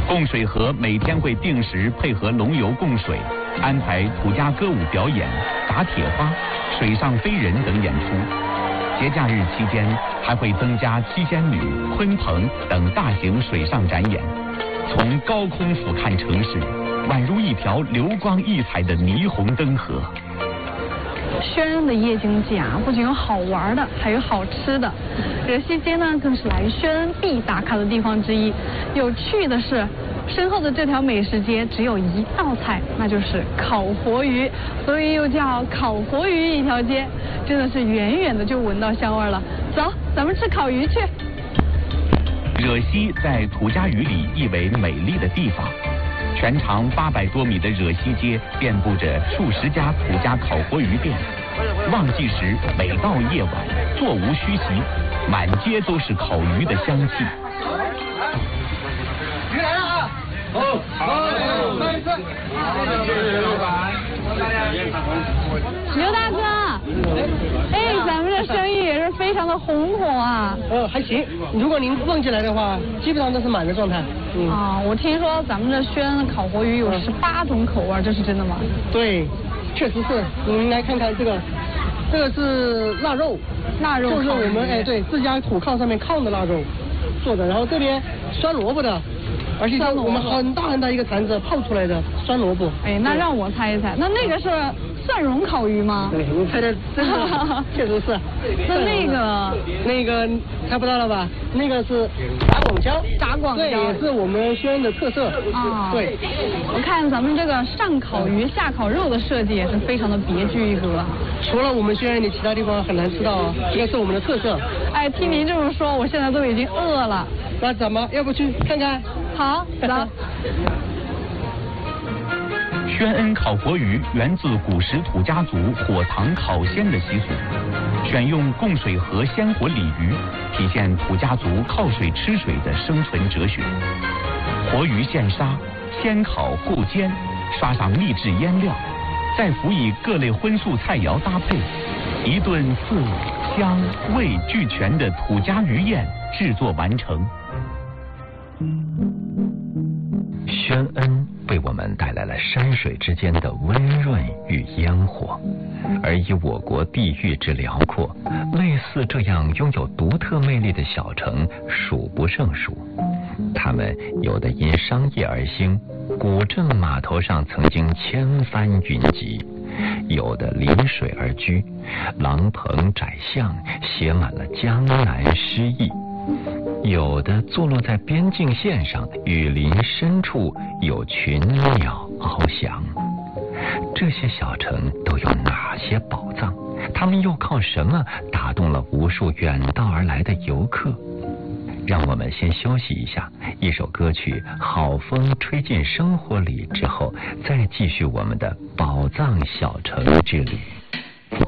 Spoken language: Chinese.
供水河每天会定时配合龙游供水，安排土家歌舞表演、打铁花、水上飞人等演出。节假日期间还会增加七仙女、鲲鹏等大型水上展演。从高空俯瞰城市，宛如一条流光溢彩的霓虹灯河。 轩恩的夜经济啊，不仅有好玩的，还有好吃的。惹西街呢，更是来轩恩必打卡的地方之一。有趣的是，身后的这条美食街只有一道菜，那就是烤活鱼，所以又叫烤活鱼一条街。真的是远远的就闻到香味了。走，咱们吃烤鱼去。 惹西在土家语里意为美丽的地方。全长800多米的惹西街遍布着数十家土家烤活鱼店，旺季时每到夜晚座无虚席，满街都是烤鱼的香气。 鱼来了啊！好，再一次，谢谢老板。 刘大哥，哎，咱们这生意也是非常的红火啊。 还行。如果您旺季来的话，基本上都是满的状态。 我听说咱们这轩恩烤活鱼有18种口味，这是真的吗？ 对，确实是。您来看看这个是腊肉，就是我们对自家土炕上面炕的腊肉做的，然后这边酸萝卜的。而且是我们很大很大一个坛子泡出来的酸萝卜。 哎，那让我猜一猜，那个是蒜蓉烤鱼吗？ 对，你猜的真的确实是。那个猜不到了吧？那个是炸广椒。 炸广椒。 对，也是我们轩恩的特色。 啊。 对。 我看咱们这个上烤鱼下烤肉的设计也是非常的别具一格。 除了我们轩恩的其他地方很难吃到啊，这个是我们的特色。 哎，听您这么说，我现在都已经饿了。 那怎么？要不去看看？ 好，走。 轩恩烤活鱼源自古时土家族火塘烤鲜的习俗，选用供水河鲜活鲤鱼，体现土家族靠水吃水的生存哲学。活鱼现杀，先烤后煎，刷上秘制腌料，再辅以各类荤素菜肴搭配，一顿色香味俱全的土家鱼宴制作完成。 轩恩为我们带来了山水之间的温润与烟火，而以我国地域之辽阔，类似这样拥有独特魅力的小城数不胜数。它们有的因商业而兴，古镇码头上曾经千帆云集；有的临水而居，廊棚窄巷写满了江南诗意。有的坐落在边境线上，雨林深处有群鸟翱翔。这些小城都有哪些宝藏？他们又靠什么打动了无数远道而来的游客？让我们先休息一下，一首歌曲《好风吹进生活里》之后，再继续我们的宝藏小城之旅。